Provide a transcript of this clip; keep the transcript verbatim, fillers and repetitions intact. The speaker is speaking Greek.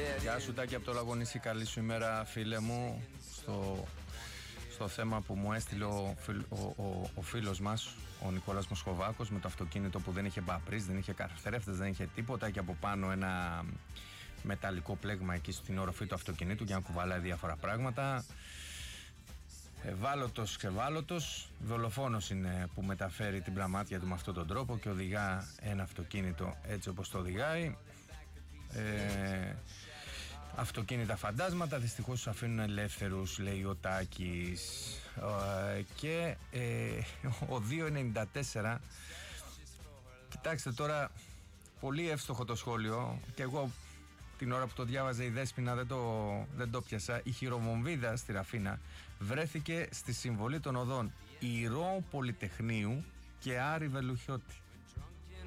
Γεια σου Τάκη από το Λαγονίσι, καλή σου ημέρα φίλε μου. Στο, στο θέμα που μου έστειλε ο, ο, ο, ο φίλος μας, ο Νικόλας Μοσχοβάκος, με το αυτοκίνητο που δεν είχε μπαπρίζ, δεν είχε καθρέφτες, δεν είχε τίποτα, και από πάνω ένα μεταλλικό πλέγμα εκεί στην όροφη του αυτοκινήτου για να κουβαλάει διάφορα πράγματα. Ευάλωτος ξεβάλωτος, δολοφόνος είναι που μεταφέρει την πλαμάτια του με αυτόν τον τρόπο και οδηγά ένα αυτοκίνητο έτσι όπως το οδηγάει. Ε, αυτοκίνητα φαντάσματα, δυστυχώς τους αφήνουν ελεύθερους, λέει ο Τάκης. Ε, και ε, ο δύο ενενήντα τέσσερα, κοιτάξτε τώρα, πολύ εύστοχο το σχόλιο, και εγώ την ώρα που το διάβαζε η Δέσποινα δεν το, δεν το πιασα. Η χειροβομβίδα στη Ραφίνα βρέθηκε στη συμβολή των οδών Ηρώου Πολυτεχνείου και Άρη Βελουχιώτη.